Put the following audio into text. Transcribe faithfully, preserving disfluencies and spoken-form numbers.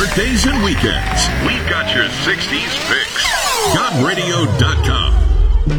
birthdays and weekends. We've got your sixties fix. God Radio dot com.